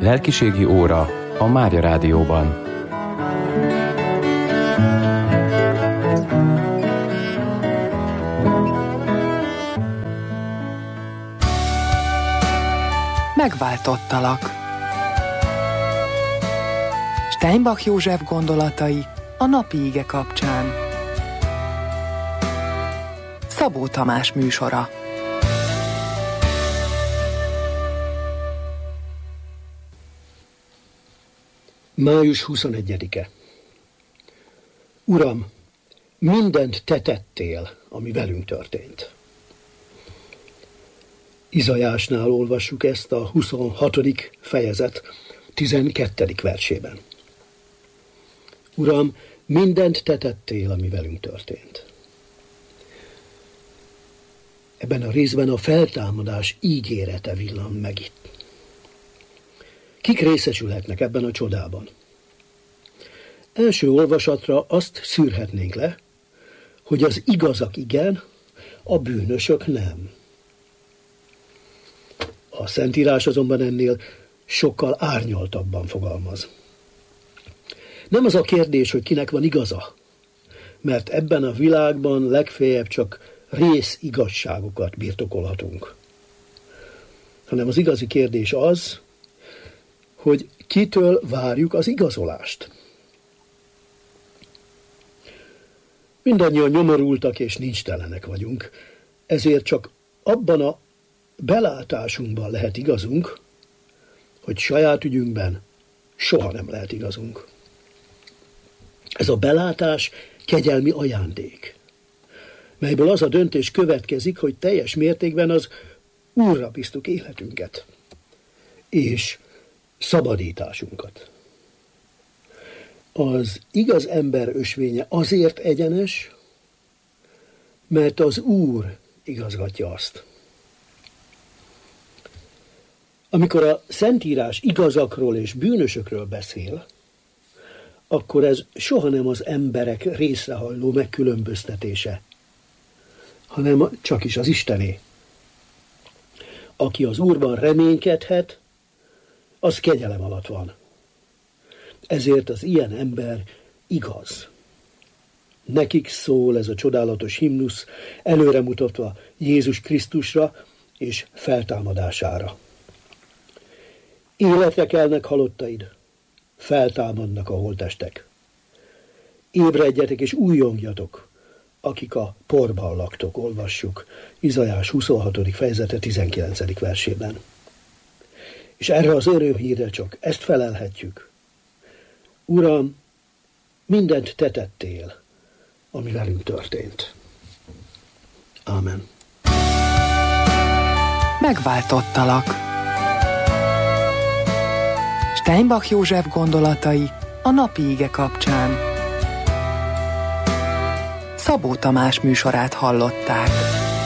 Lelkiségi óra a Mária Rádióban. Megváltottalak. Steinbach József gondolatai a napi ige kapcsán. Szabó Tamás műsora. Május 21-e. Uram, mindent te tettél, ami velünk történt. Izaiásnál olvassuk ezt a 26. fejezet 12. versében. Uram, mindent te tettél, ami velünk történt. Ebben a részben a feltámadás ígérete villan meg itt. Kik részesülhetnek ebben a csodában? Első olvasatra azt szűrhetnénk le, hogy az igazak igen, a bűnösök nem. A Szentírás azonban ennél sokkal árnyaltabban fogalmaz. Nem az a kérdés, hogy kinek van igaza, mert ebben a világban legfeljebb csak rész igazságokat birtokolhatunk. Hanem az igazi kérdés az, hogy kitől várjuk az igazolást. Mindannyian nyomorultak és nincstelenek vagyunk, ezért csak abban a belátásunkban lehet igazunk, hogy saját ügyünkben soha nem lehet igazunk. Ez a belátás kegyelmi ajándék, melyből az a döntés következik, hogy teljes mértékben az Úrra bíztuk életünket, és szabadításunkat. Az igaz ember ösvénye azért egyenes, mert az Úr igazgatja azt. Amikor a Szentírás igazakról és bűnösökről beszél, akkor ez soha nem az emberek részrehajló megkülönböztetése, hanem csak is az Istené. Aki az Úrban reménykedhet, az kegyelem alatt van. Ezért az ilyen ember igaz. Nekik szól ez a csodálatos himnusz, előremutatva Jézus Krisztusra és feltámadására. Életre kelnek halottaid, feltámadnak a holttestek. Ébredjetek és újjongjatok, akik a porban laktok, olvassuk Izaiás 26. fejezete 19. versében. És erre az örömhírre csak ezt felelhetjük. Uram, mindent te tettél, ami velünk történt. Ámen. Megváltottalak. Steinbach József gondolatai a napi ige kapcsán. Szabó Tamás műsorát hallották.